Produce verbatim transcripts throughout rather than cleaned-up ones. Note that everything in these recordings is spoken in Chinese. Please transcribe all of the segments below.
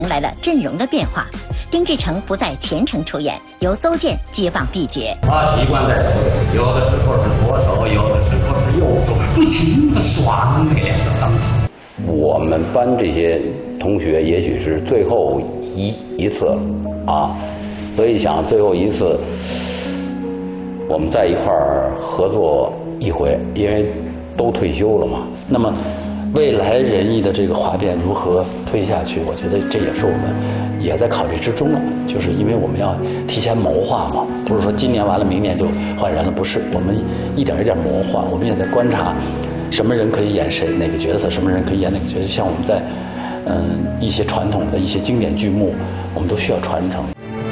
迎来了阵容的变化，丁志诚不再全程出演，由邹健接棒臂角。 他习惯在手里，有的时候是左手，有的时候是右手，不停的耍脸的张强。 我们班这些同学也许是最后一一次啊，所以想最后一次我们在一块儿合作一回，因为都退休了嘛。 那么未来仁义的这个哗变如何推下去，我觉得这也是我们也在考虑之中了。就是因为我们要提前谋划嘛，不是说今年完了明年就换人了，不是，我们一点一点谋划，我们也在观察什么人可以演谁哪个角色，什么人可以演哪个角色。像我们在嗯一些传统的一些经典剧目，我们都需要传承。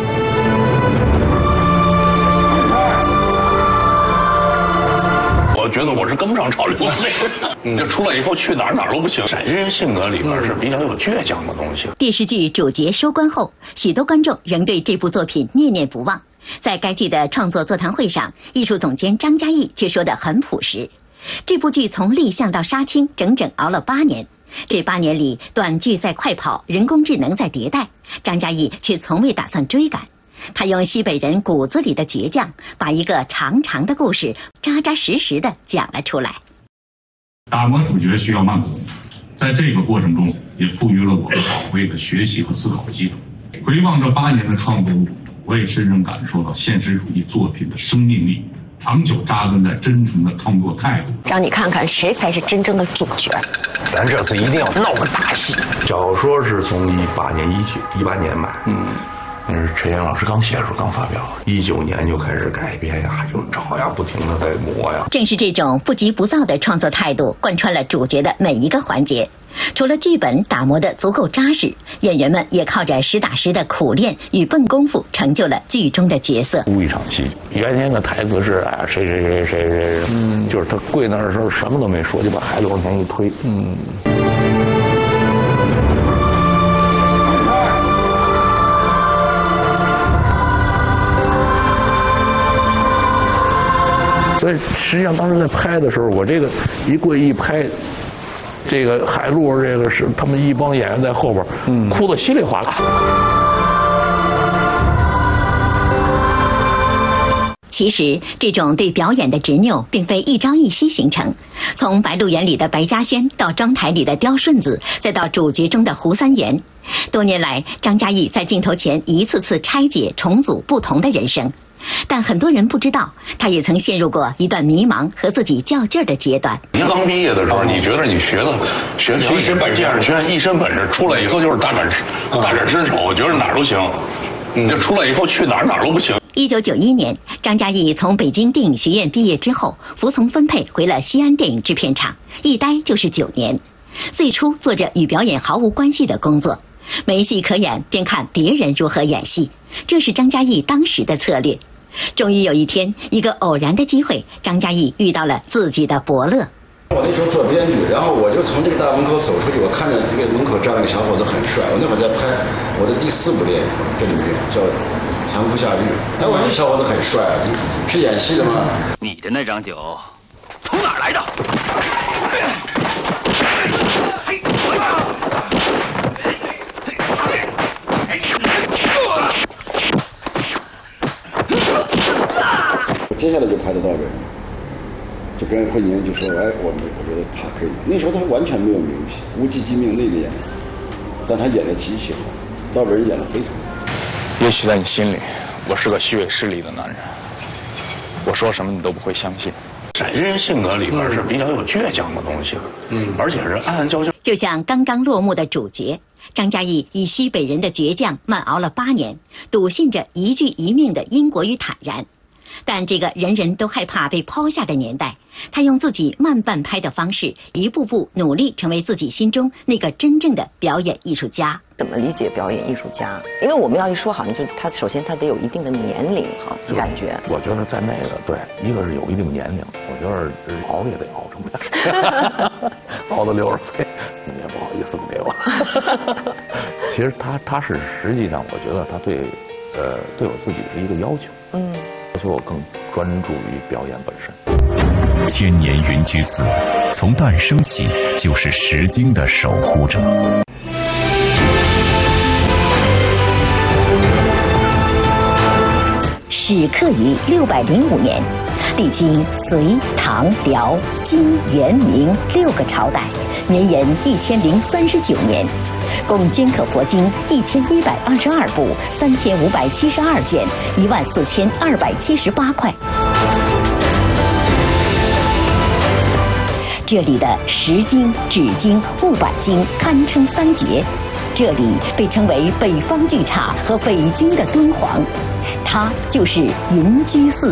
我觉得我是跟不上潮流的，你就出来以后去哪儿哪儿都不行。陕西人性格里边是比较有倔强的东西。 电视剧主角收官后，许多观众仍对这部作品念念不忘。在该剧的创作座谈会上，艺术总监张嘉译却说得很朴实。这部剧从立项到杀青，整整熬了八年。这八年里，短剧在快跑，人工智能在迭代，张嘉译却从未打算追赶。他用西北人骨子里的倔强，把一个长长的故事扎扎实实地讲了出来。 打磨主角需要慢工夫，在这个过程中也赋予了我们宝贵的学习和思考基础。回望这八年的创作路，我也深深感受到现实主义作品的生命力长久扎根在真诚的创作态度。 让你看看谁才是真正的主角。 咱这次一定要闹个大戏。 小说是从一八年一九一八年买，嗯。那是陈岩老师刚写的时候刚发表，一九年就开始改编呀，就找呀，不停的在磨呀。 正是这种不急不躁的创作态度，贯穿了主角的每一个环节。除了剧本打磨得足够扎实，演员们也靠着实打实的苦练与笨功夫，成就了剧中的角色。 估一场戏，原先的台词是啊，谁谁谁谁谁，嗯，就是他跪那儿的时候什么都没说，就把海螺往前一推，嗯。所以实际上当时在拍的时候，我这个一跪一拍，这个海陆这个是他们一帮演员在后边，嗯，哭得稀里哗啦。 其实这种对表演的执拗并非一朝一夕形成，从《白鹿原》里的白嘉轩到妆台里的刁顺子，再到主角中的胡三元，多年来张嘉译在镜头前一次次拆解重组不同的人生。但很多人不知道，他也曾陷入过一段迷茫和自己较劲儿的阶段。 您刚毕业的时候，你觉得你学的学学一身本事，学一身本事，出来以后就是大展大展身手，我觉得哪儿都行。你就出来以后去哪儿哪儿都不行。 一九九一年，张嘉译从北京电影学院毕业之后，服从分配回了西安电影制片厂，一待就是九年。最初做着与表演毫无关系的工作，没戏可演，便看别人如何演戏，这是张嘉译当时的策略。终于有一天，一个偶然的机会，张嘉译遇到了自己的伯乐。 我那时候做编剧，然后我就从这个大门口走出去，我看见这个门口站了个小伙子，很帅。我那会儿在拍我的第四部电影，这里面叫《残酷下狱》。哎，我这小伙子很帅，是演戏的吗？ 你的那张酒从哪儿来的？ 接下来就拍得到这儿，就跟慧宁就说：“哎，我们我觉得他可以。”那时候他完全没有名气，无计击命那个演员，但他演得极其好，道本演得非常好。 也许在你心里，我是个虚伪势利的男人，我说什么你都不会相信。 陕西人性格里边是比较有倔强的东西，嗯，而且是暗暗娇娇。 就像刚刚落幕的主角张嘉译，以西北人的倔强慢熬了八年，笃信着一句一命的因果与坦然。但这个人人都害怕被抛下的年代，他用自己慢半拍的方式，一步步努力成为自己心中那个真正的表演艺术家。 怎么理解表演艺术家？因为我们要一说，好像就他首先他得有一定的年龄哈，感觉。 我觉得在那个对，一个是有一定年龄，我觉得熬也得熬成这样，熬到六十岁，你也不好意思不给我。其实他他是实际上，我觉得他对呃对我自己是一个要求，嗯。要求我更专注于表演本身。 千年云居寺从诞生起就是石经的守护者。 始刻于六百零五年，历经隋、唐、辽、金、元、明六个朝代，绵延一千零三十九年，共镌刻佛经一千一百二十二部，三千五百七十二卷，一万四千二百七十八块。这里的石经、纸经、木板经堪称三绝，这里被称为北方巨刹和北京的敦煌，它就是云居寺。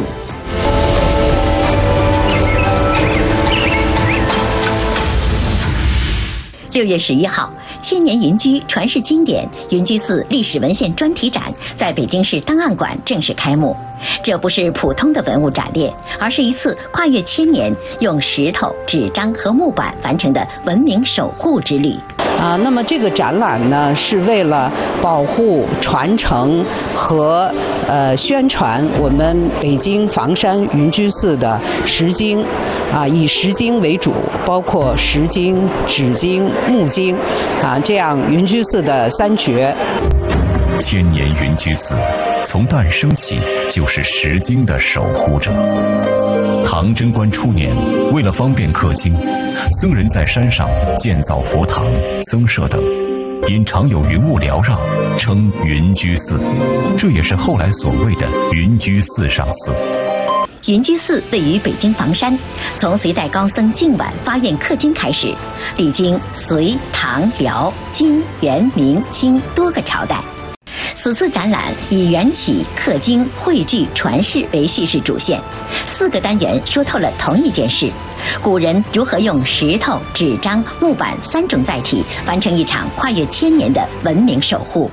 六月十一号，千年云居传世经典云居寺历史文献专题展在北京市档案馆正式开幕。这不是普通的文物展列，而是一次跨越千年，用石头、纸张和木板完成的文明守护之旅。 啊，那么这个展览呢，是为了保护、传承和呃宣传我们北京房山云居寺的石经，啊，以石经为主，包括石经、纸经、木经，啊，这样云居寺的三绝。 千年云居寺从诞生起就是石经的守护者。唐贞观初年，为了方便刻经，僧人在山上建造佛堂、僧舍等，因常有云雾缭绕，称云居寺。这也是后来所谓的云居寺上寺。 云居寺位于北京房山，从隋代高僧净晚发愿刻经开始，历经隋、唐、辽、金、元、明、清多个朝代。此次展览以缘起、刻经、汇聚、传世为叙事主线，四个单元说透了同一件事：古人如何用石头、纸张、木板三种载体，完成一场跨越千年的文明守护。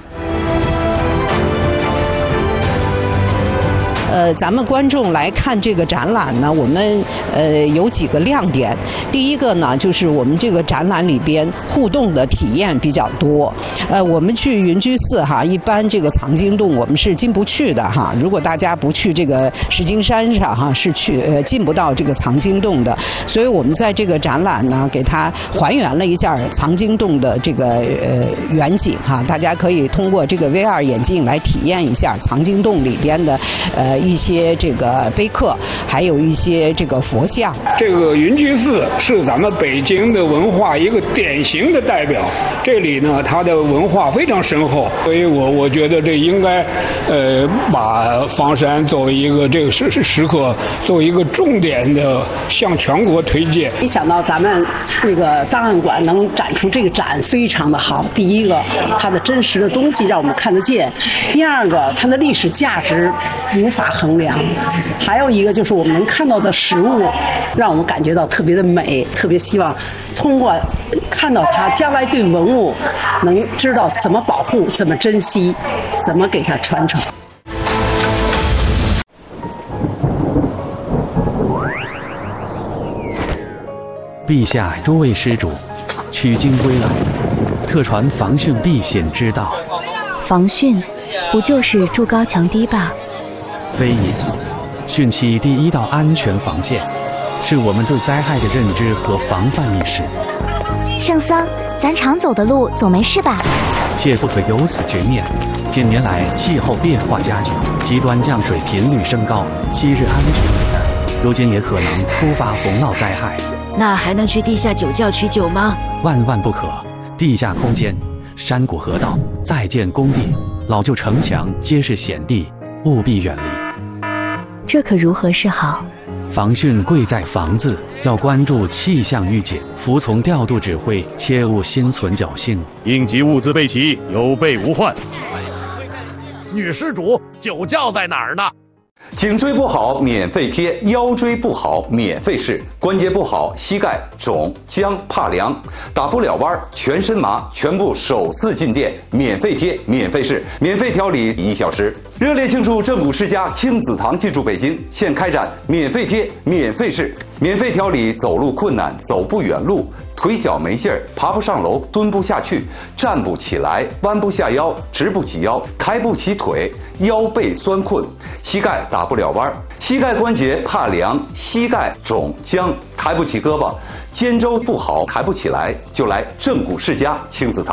呃，咱们观众来看这个展览呢，我们呃有几个亮点。第一个呢，就是我们这个展览里边互动的体验比较多。呃，我们去云居寺哈，一般这个藏经洞我们是进不去的哈。如果大家不去这个石经山上哈，是去呃进不到这个藏经洞的。所以我们在这个展览呢，给它还原了一下藏经洞的这个呃远景哈，大家可以通过这个 V R 眼镜来体验一下藏经洞里边的呃。一些这个碑刻，还有一些这个佛像。 这个云居寺是咱们北京的文化一个典型的代表，这里呢它的文化非常深厚，所以我我觉得这应该呃把房山作为一个这个时时刻作为一个重点的向全国推荐。 没想到咱们那个档案馆能展出这个展非常的好，第一个它的真实的东西让我们看得见，第二个它的历史价值无法衡量，还有一个就是我们能看到的实物让我们感觉到特别的美，特别希望通过看到它，将来对文物能知道怎么保护、怎么珍惜、怎么给它传承。 陛下诸位施主取经归来，特传防汛避险之道。 防汛不就是筑高墙堤坝？ 非也，汛期第一道安全防线，是我们对灾害的认知和防范意识。 圣僧，咱常走的路总没事吧？ 切不可有此执念。近年来气候变化加剧，极端降水频率升高，昔日安全的人，如今也可能突发洪涝灾害。 那还能去地下酒窖取酒吗？ 万万不可！地下空间、山谷河道、在建工地、老旧城墙皆是险地，务必远离。 这可如何是好？ 防汛贵在防字，要关注气象预警，服从调度指挥，切勿心存侥幸。 应急物资备齐，有备无患。女施主，酒窖在哪儿呢？ 颈椎不好免费贴，腰椎不好免费试，关节不好膝盖肿僵怕凉打不了弯全身麻，全部首次进店免费贴免费试免费调理一小时。热烈庆祝正骨世家亲子堂进驻北京，现开展免费贴免费试免费调理走路困难走不远路，腿脚没劲儿，爬不上楼，蹲不下去，站不起来，弯不下腰，直不起腰，抬不起腿，腰背酸困，膝盖打不了弯，膝盖关节怕凉，膝盖肿僵，抬不起胳膊，肩周不好，抬不起来，就来正骨世家亲子堂。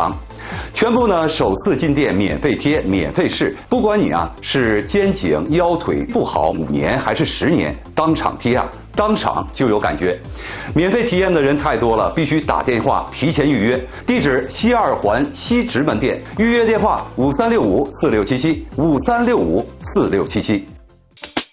全部呢首次进店免费贴免费试，不管你啊是肩颈腰腿不好五年还是十年，当场贴啊当场就有感觉。免费体验的人太多了，必须打电话提前预约。地址西二环西直门店，预约电话五三六五四六七七五三六五四六七七。